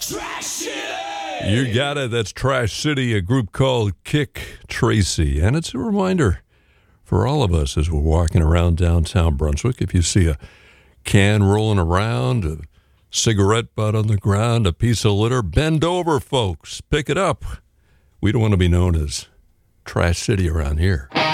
You got it. That's Trash City, a group called Kick Tracy. And it's a reminder for all of us as we're walking around downtown Brunswick. If you see a can rolling around, a cigarette butt on the ground, a piece of litter, bend over, folks. Pick it up. We don't want to be known as Trash City around here.